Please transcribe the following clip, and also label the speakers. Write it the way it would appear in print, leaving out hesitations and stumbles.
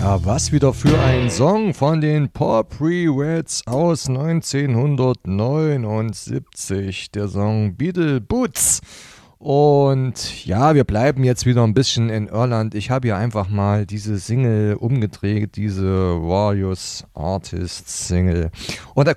Speaker 1: Ja, was wieder für ein Song von den Paupery aus 1979, der Song Beetle Boots. Und ja, wir bleiben jetzt wieder ein bisschen in Irland. Ich habe hier einfach mal diese Single umgedreht, diese Various Artists Single. Und da